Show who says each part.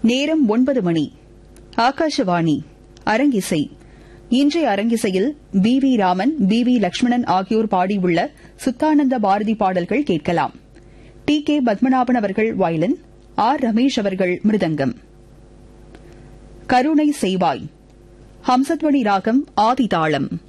Speaker 1: நேரம் 9 மணி. ஆகாஷவாணி. அரங்கிசை. இன்றைய அரங்கிசையில் P V Raman, P V Lakshmanan ஆகியோர் பாடியுள்ள சுத்தானந்த பாரதி பாடல்கள் கேட்கலாம். டி கே பத்மநாபன் அவர்கள் வயலின், ஆர் ரமேஷ் அவர்கள் மிருதங்கம். கருணை செய்வாய். ஹம்சத்வனி ராகம் ஆதிதாளம்.